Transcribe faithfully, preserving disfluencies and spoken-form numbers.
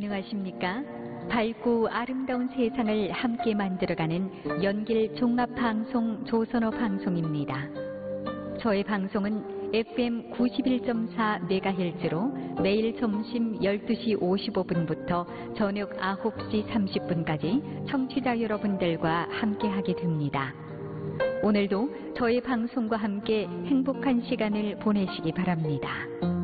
안녕하십니까? 밝고 아름다운 세상을 함께 만들어가는 연길 종합방송 조선어 방송입니다. 저희 방송은 에프엠 구십일 점 사 메가헤르츠로 매일 점심 열두 시 오십오 분부터 저녁 아홉 시 삼십 분까지 청취자 여러분들과 함께하게 됩니다. 오늘도 저희 방송과 함께 행복한 시간을 보내시기 바랍니다.